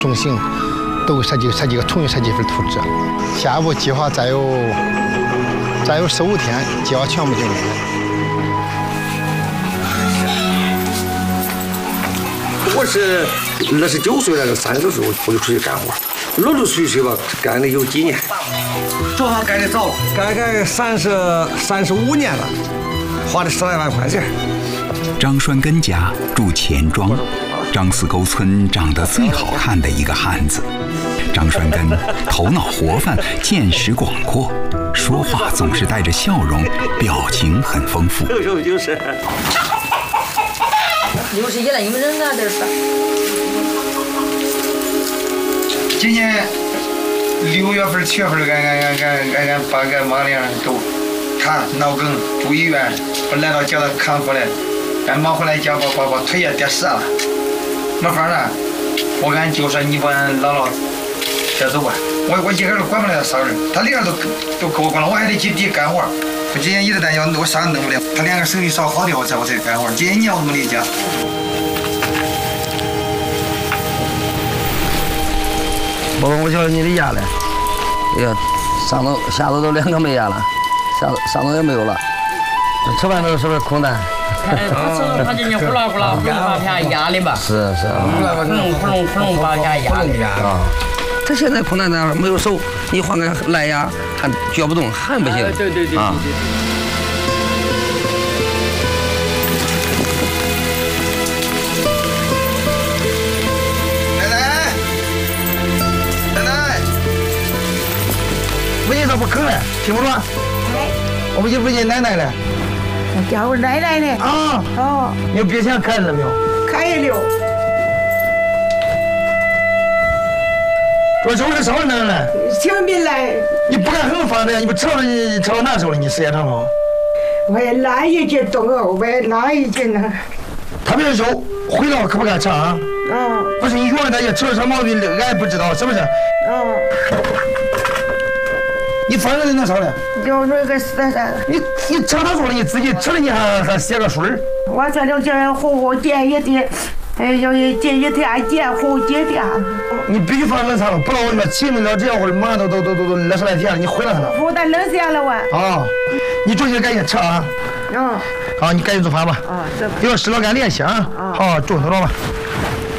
中型都设计个重新设计份图纸。下一步计划再有15天，计划全部竣工。 我是29岁那个30岁我就出去干活，陆陆续续吧干了有几年。 这行干的早，干35年了，花了10来万块钱。 张栓根家住钱庄，张四沟村长得最好看的一个汉子。张栓根头脑活泛，见识广阔，说话总是带着笑容，表情很丰富。 就是也来你们人啊，这是。 今年6月份、7月份，俺把俺妈俩都看脑梗住医院，我来到家里看回来，俺妈回来家把腿也跌折了，没法了。我俺就说你把俺姥姥带走吧，我一个人都管不了啥人，他俩都给我管了，我还得去地干活。我今年一直在要我啥弄不了，他两个身体稍好点我才干活。今年我都没离家。 宝宝，我瞧你的牙嘞，哎呀，上头下头都2个没牙了，上头也没有了。吃饭都是不是空单？ 他今天呼啦把片压的吧？ 是， 呼隆把片压的啊。他现在空单那没有手，你换个烂牙还撅不动，还不行。 对啊。 问你咋不吭嘞？听不着？我不就问你奶奶嘞？ 叫我奶奶呢。 啊。 哦。 你别想开了没有？ 开了。 我说是什么人嘞？ 小民来。 你不敢很发的，你不吃到哪时候了？你时间长了。 我也拉一斤东欧，我也拉一斤呢。 他们肉回来可不敢吃啊？ 啊。 不是你原来那些吃了啥毛病，俺也不知道，是不是？ 啊。 你放着那啥了？ 就那个你查他说了，你自己吃了你还写个水儿？ 我这就叫糊减一点，要减一天减糊减点。 你必须放冷藏了，不然我说起明了这样会儿马上都20来天了，你回来了。 糊到冷下了哇。 啊，你注意赶紧吃啊。 嗯。 好，你赶紧做饭吧。 啊，这。 一会儿吃了赶紧联系啊。好，住头了吧。